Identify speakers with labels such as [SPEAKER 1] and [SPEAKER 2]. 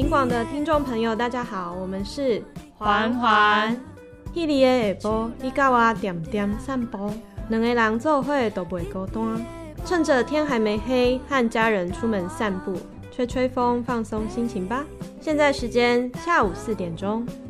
[SPEAKER 1] 广广的听众朋友，大家好，我们是
[SPEAKER 2] 环环。
[SPEAKER 1] 迄日的下晡，你甲我点点散步，两个人做伙都袂孤单。趁着天还没黑，和家人出门散步，吹吹风，放松心情吧。现在时间下午4点钟。